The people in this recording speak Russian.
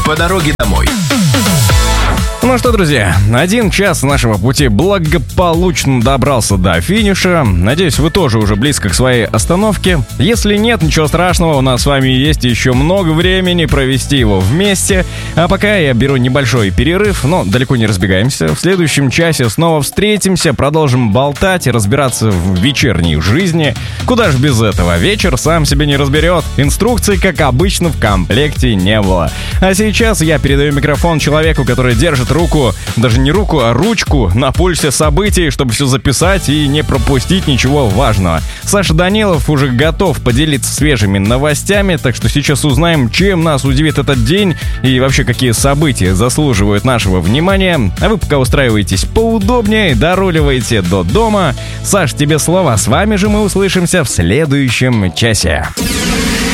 по дороге домой. Ну что, друзья, 1 час нашего пути благополучно добрался до финиша. Надеюсь, вы тоже уже близко к своей остановке. Если нет, ничего страшного, у нас с вами есть еще много времени провести его вместе. А пока я беру небольшой перерыв, но далеко не разбегаемся. В следующем часе снова встретимся, продолжим болтать и разбираться в вечерней жизни. Куда ж без этого? Вечер сам себя не разберет. Инструкций, как обычно, в комплекте не было. А сейчас я передаю микрофон человеку, который держит руку, даже не руку, а ручку на пульсе событий, чтобы все записать и не пропустить ничего важного. Саша Данилов уже готов поделиться свежими новостями, так что сейчас узнаем, чем нас удивит этот день и вообще какие события заслуживают нашего внимания. А вы пока устраивайтесь поудобнее, доруливайте до дома. Саш, тебе слово, с вами же мы услышимся в следующем часе.